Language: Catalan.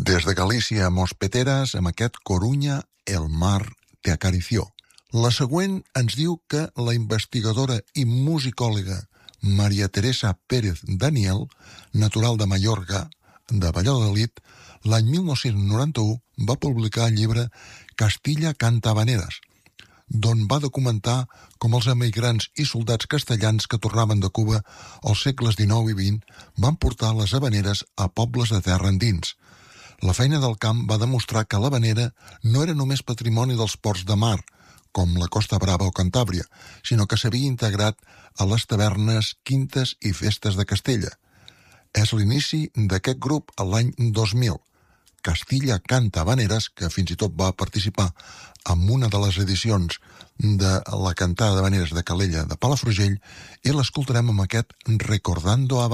Des de Galícia a Mospeteres, amb aquest Corunya, el mar te acarició. La següent ens diu que la investigadora i musicòloga Maria Teresa Pérez Daniel, natural de Mallorca, de Valladolid, l'any 1991 va publicar el llibre Castilla canta habaneres, d'on va documentar com els emigrants i soldats castellans que tornaven de Cuba als segles XIX i XX van portar les habaneres a pobles de terra endins. La feina del camp va demostrar que l'habanera no era només patrimoni dels ports de mar, com la Costa Brava o Cantàbria, sinó que s'havia integrat a les tavernes, quintes i festes de Castella. És l'inici d'aquest grup a l'any 2000. Castilla canta habaneres, que fins i tot va participar en una de les edicions de la cantada d'habaneres de Calella de Palafrugell, i l'escoltarem amb aquest Recordando Habaneras.